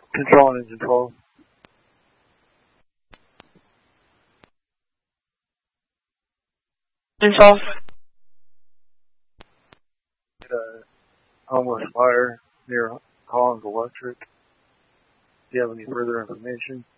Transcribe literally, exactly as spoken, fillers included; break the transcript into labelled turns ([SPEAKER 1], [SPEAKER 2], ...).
[SPEAKER 1] Control on engine twelve.
[SPEAKER 2] Engine twelve.
[SPEAKER 1] Uh, homeless fire near Collins Electric. Do you have any further information?